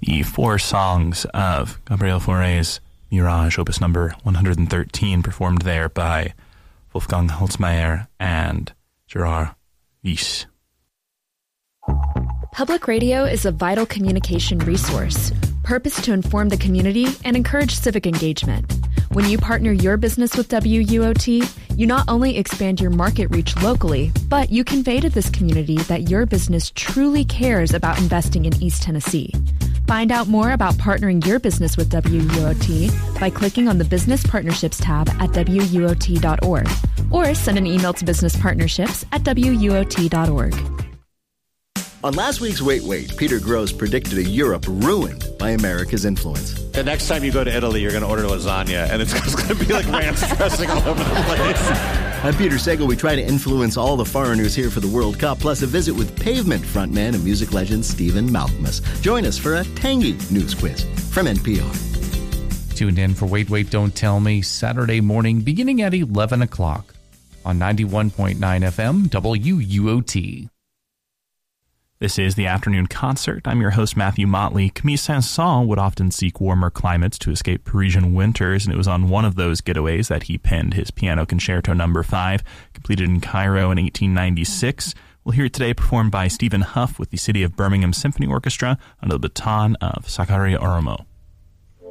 the four songs of Gabriel Fauré's Mirage, opus number 113, performed there by Wolfgang Holzmeier and Gerard Wyss. Public radio is a vital communication resource, purposed to inform the community and encourage civic engagement. When you partner your business with WUOT, you not only expand your market reach locally, but you convey to this community that your business truly cares about investing in East Tennessee. Find out more about partnering your business with WUOT by clicking on the Business Partnerships tab at WUOT.org or send an email to businesspartnerships@WUOT.org. On last week's Wait, Peter Grosz predicted a Europe ruined by America's influence. The next time you go to Italy, you're going to order lasagna, and it's going to be like ranch dressing all over the place. I'm Peter Sagal. We try to influence all the foreigners here for the World Cup, plus a visit with Pavement frontman and music legend Stephen Malkmus. Join us for a tangy news quiz from NPR. Tuned in for Wait, Don't Tell Me, Saturday morning beginning at 11 o'clock on 91.9 FM WUOT. This is the Afternoon Concert. I'm your host, Matthew Motley. Camille Saint-Saëns would often seek warmer climates to escape Parisian winters, and it was on one of those getaways that he penned his Piano Concerto No. 5, completed in Cairo in 1896. We'll hear it today performed by Stephen Huff with the City of Birmingham Symphony Orchestra under the baton of Sakari Oromo.